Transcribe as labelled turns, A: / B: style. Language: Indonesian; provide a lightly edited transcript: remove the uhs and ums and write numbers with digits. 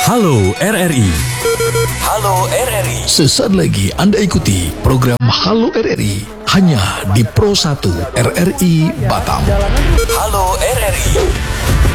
A: Halo RRI. Halo RRI.
B: Sesaat lagi Anda ikuti program Halo RRI hanya di Pro 1 RRI Batam.
A: Halo RRI.